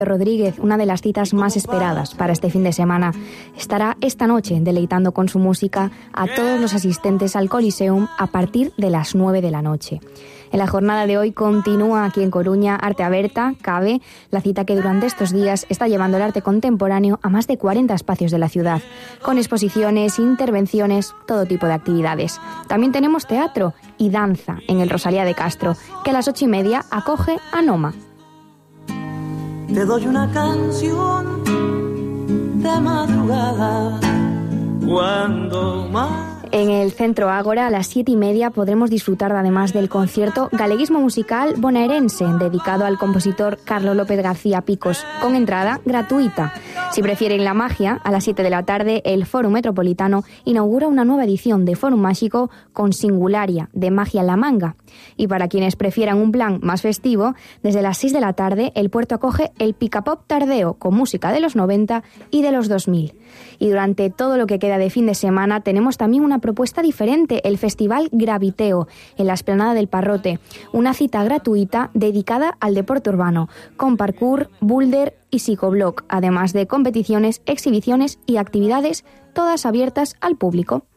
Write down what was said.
Rodríguez, una de las citas más esperadas para este fin de semana, estará esta noche deleitando con su música a todos los asistentes al Coliseum a partir de las 9 de la noche. En la jornada de hoy continúa aquí en Coruña Arte Aberta, CABE, la cita que durante estos días está llevando el arte contemporáneo a más de 40 espacios de la ciudad, con exposiciones, intervenciones, todo tipo de actividades. También tenemos teatro y danza en el Rosalía de Castro, que a las 8:30 acoge a Noma. Te doy una canción de madrugada cuando más. En el Centro Ágora, a las 7:30, podremos disfrutar además del concierto Galeguismo Musical Bonaerense, dedicado al compositor Carlos López García Picos, con entrada gratuita. Si prefieren la magia, a las 7 de la tarde, el Fórum Metropolitano inaugura una nueva edición de Fórum Mágico con Singularia, de Magia en la Manga. Y para quienes prefieran un plan más festivo, desde las 6 de la tarde, el puerto acoge el Picapop Tardeo, con música de los 90 y de los 2000. Y durante todo lo que queda de fin de semana, tenemos también una propuesta diferente, el Festival Graviteo, en la Explanada del Parrote, una cita gratuita dedicada al deporte urbano, con parkour, boulder y psicoblock, además de competiciones, exhibiciones y actividades, todas abiertas al público.